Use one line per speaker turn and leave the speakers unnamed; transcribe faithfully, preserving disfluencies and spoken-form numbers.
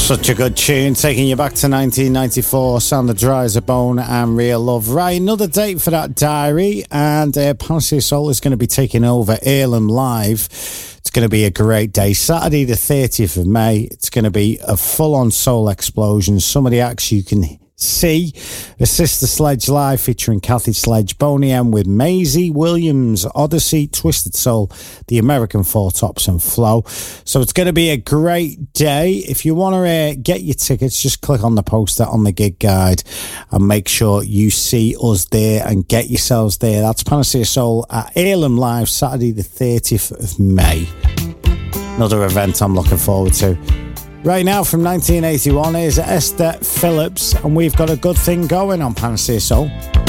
Such a good tune, taking you back to nineteen ninety-four. Sound of Dry as a Bone and Real Love. Right, another date for that diary, and uh, Panacea Soul is going to be taking over Earlham Live. It's going to be a great day. Saturday the thirtieth of May. It's going to be a full-on soul explosion. Some of the acts you can see: a Sister Sledge Live featuring Kathy Sledge, Boney M with Maisie Williams, Odyssey, Twisted Soul, the American Four Tops and Flow. So it's going to be a great day. If you want to uh, get your tickets, just click on the poster on the gig guide and make sure you see us there and get yourselves there. That's Panacea Soul at Earlham Live, Saturday the thirtieth of May. Another event I'm looking forward to. Right now, from nineteen eighty-one, is Esther Phillips, and we've got a good thing going on Panacea Soul.